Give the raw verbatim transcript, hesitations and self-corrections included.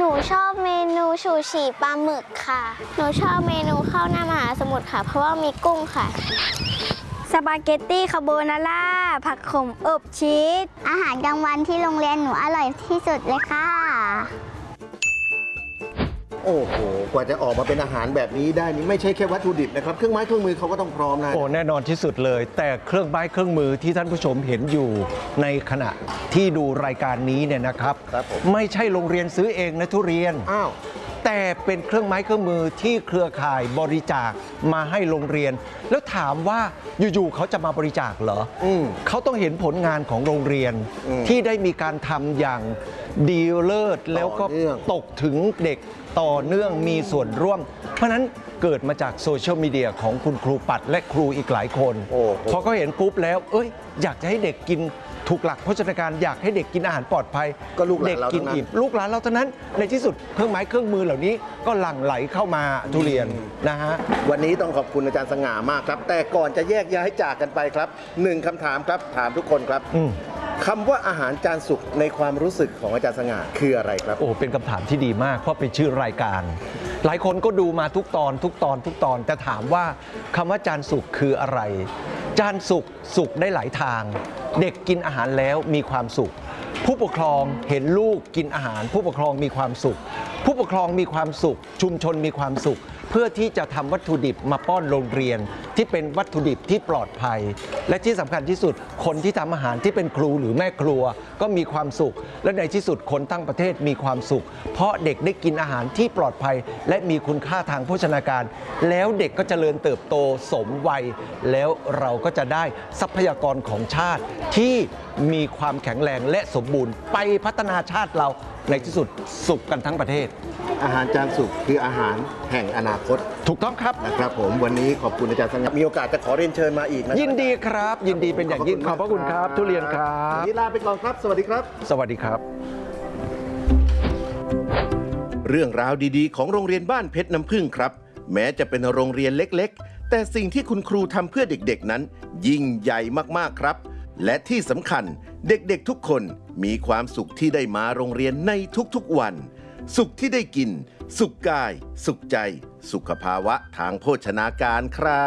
นูชอบเมนูชูชีปลาหมึกค่ะหนูชอบเมนูข้าวหน้ามหาสมุทรค่ะเพราะว่ามีกุ้งค่ะสปาเกตตี้คาโบนาร่าผักขมอบชีสอาหารกลางวันที่โรงเรียนหนูอร่อยที่สุดเลยค่ะโอ้โหกว่าจะออกมาเป็นอาหารแบบนี้ได้นี่ไม่ใช่แค่วัตถุดิบนะครับเครื่องไม้เครื่องมือเขาก็ต้องพร้อมนะโอ้แน่นอนที่สุดเลยแต่เครื่องไม้เครื่องมือที่ท่านผู้ชมเห็นอยู่ในขณะที่ดูรายการนี้เนี่ยนะครับไม่ใช่โรงเรียนซื้อเองนะทุเรียนอ้าวแต่เป็นเครื่องไม้เครื่องมือที่เครือข่ายบริจาคมาให้โรงเรียนแล้วถามว่าอยู่ๆเขาจะมาบริจาคเหรอเขาต้องเห็นผลงานของโรงเรียนที่ได้มีการทำอย่างดีเลิศแล้วก็ตกถึงเด็กต่อเนื่องมีส่วนร่วมเพราะนั้นเกิดมาจากโซเชียลมีเดียของคุณครูปัดและครูอีกหลายคนพอเขาเห็นปุ๊บแล้วเอ้ยอยากจะให้เด็กกินถูกหลักโภชนาการอยากให้เด็กกินอาหารปลอดภัยก็ลูกหลานเด็กเรากินอิ่มลูกหลานเราเท่านั้นในที่สุดเครื่องไม้เครื่องมือเหล่านี้ก็หลั่งไหลเข้ามาทุเรียนนะฮะวันนี้ต้องขอบคุณอาจารย์สง่ามากครับแต่ก่อนจะแยกย้ายจากกันไปครับหนึ่งคำถามครับถามทุกคนครับคำว่าอาหารจานสุกในความรู้สึกของอาจารย์สง่าคืออะไรครับโอ้เป็นคำถามที่ดีมากเพราะเป็นชื่อรายการหลายคนก็ดูมาทุกตอนทุกตอนทุกตอนแต่ถามว่าคำว่าจานสุกคืออะไรจานสุกสุกได้หลายทางเด็กกินอาหารแล้วมีความสุขผู้ปกครองเห็นลูกกินอาหารผู้ปกครองมีความสุขผู้ปกครองมีความสุขชุมชนมีความสุขเพื่อที่จะทำวัตถุดิบมาป้อนโรงเรียนที่เป็นวัตถุดิบที่ปลอดภัยและที่สำคัญที่สุดคนที่ทำอาหารที่เป็นครูหรือแม่ครัวก็มีความสุขและในที่สุดคนทั้งประเทศมีความสุขเพราะเด็กได้กินอาหารที่ปลอดภัยและมีคุณค่าทางโภชนาการแล้วเด็กก็เจริญเติบโตสมวัยแล้วเราก็จะได้ทรัพยากรของชาติที่มีความแข็งแรงและสมบูรณ์ไปพัฒนาชาติเราในที่สุดสุขกันทั้งประเทศอาหารจานสุกคืออาหารแห่งอนาคตถูกต้องครับนะครับผมวันนี้ขอบคุณอาจารย์สง่ามีโอกาสจะขอเรียนเชิญมาอีกนะยินดีครับยินดีเป็นอย่างยิ่งขอบพระคุณครับทุเรียนครับวันนี้ลาไปก่อนครับสวัสดีครับสวัสดีครับเรื่องราวดีๆของโรงเรียนบ้านเพชรน้ำผึ้งครับแม้จะเป็นโรงเรียนเล็กๆแต่สิ่งที่คุณครูทำเพื่อเด็กๆนั้นยิ่งใหญ่มากๆครับและที่สำคัญเด็กๆทุกคนมีความสุขที่ได้มาโรงเรียนในทุกๆวันสุขที่ได้กินสุขกายสุขใจสุขภาวะทางโภชนาการครับ